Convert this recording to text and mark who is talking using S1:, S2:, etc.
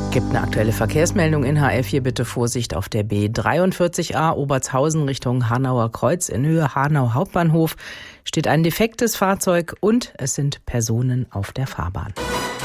S1: Gibt eine aktuelle Verkehrsmeldung in HF. Bitte Vorsicht auf der B43a Obertshausen Richtung Hanauer Kreuz in Höhe Hanau Hauptbahnhof. Steht ein defektes Fahrzeug und es sind Personen auf der Fahrbahn.